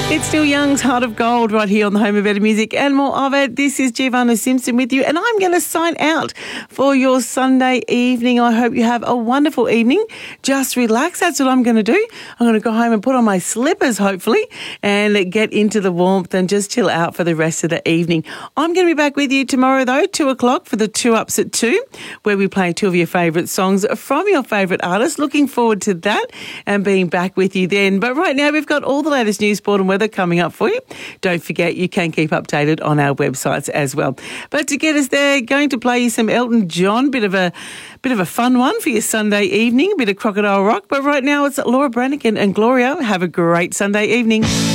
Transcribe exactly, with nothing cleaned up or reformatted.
It's Neil Young's Heart of Gold right here on the home of better music and more of it. This is Giovanna Simpson with you, and I'm going to sign out for your Sunday evening. I hope you have a wonderful evening. Just relax. That's what I'm going to do. I'm going to go home and put on my slippers, hopefully, and get into the warmth and just chill out for the rest of the evening. I'm going to be back with you tomorrow, though, two o'clock for the Two Ups at two, where we play two of your favourite songs from your favourite artists. Looking forward to that and being back with you then. But right now, we've got all the latest news, sport and weather coming up for you. Don't forget, you can keep updated on our websites as well. But to get us there, going to play you some Elton John, bit of a bit of a fun one for your Sunday evening, a bit of Crocodile Rock. But right now, it's Laura Branigan and Gloria. Have a great Sunday evening.